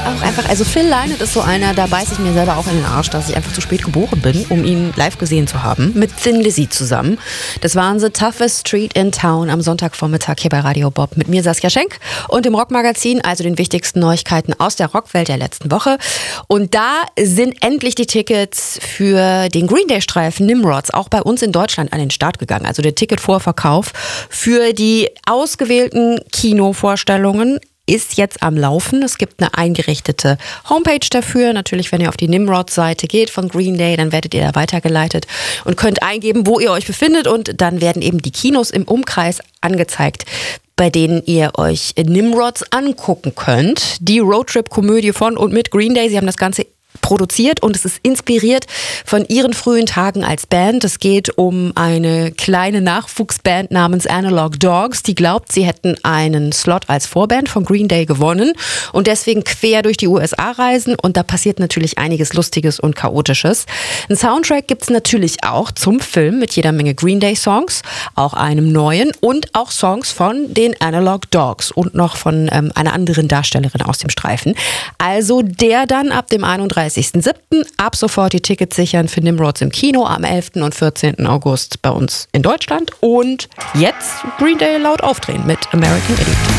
auch einfach, also Phil Lynott ist so einer, da beiße ich mir selber auch in den Arsch, dass ich einfach zu spät geboren bin, um ihn live gesehen zu haben, mit Thin Lizzy zusammen. Das waren The Toughest Street in Town am Sonntagvormittag hier bei Radio Bob mit mir, Saskia Schenk, und dem Rockmagazin, also den wichtigsten Neuigkeiten aus der Rockwelt der letzten Woche. Und da sind endlich die Tickets für den Green Day-Streifen Nimrods auch bei uns in Deutschland an den Start gegangen. Also der Ticketvorverkauf für die ausgewählten Kinovorstellungen ist jetzt am Laufen. Es gibt eine eingerichtete Homepage dafür. Natürlich, wenn ihr auf die Nimrod-Seite geht von Green Day, dann werdet ihr da weitergeleitet und könnt eingeben, wo ihr euch befindet. Und dann werden eben die Kinos im Umkreis angezeigt, bei denen ihr euch Nimrods angucken könnt. Die Roadtrip-Komödie von und mit Green Day. Sie haben das Ganze produziert und es ist inspiriert von ihren frühen Tagen als Band. Es geht um eine kleine Nachwuchsband namens Analog Dogs, die glaubt, sie hätten einen Slot als Vorband von Green Day gewonnen und deswegen quer durch die USA reisen und da passiert natürlich einiges Lustiges und Chaotisches. Ein Soundtrack gibt es natürlich auch zum Film mit jeder Menge Green Day Songs, auch einem neuen und auch Songs von den Analog Dogs und noch von einer anderen Darstellerin aus dem Streifen. Also der dann ab dem 31.07. ab sofort die Tickets sichern für Nimrods im Kino am 11. und 14. August bei uns in Deutschland. Und jetzt Green Day laut aufdrehen mit American Idiot.